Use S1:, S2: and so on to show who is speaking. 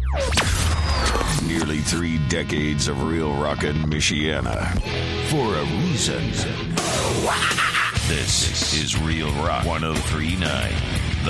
S1: Nearly 3 decades of real rockin' Michiana. For a reason. This is Real Rock 1039.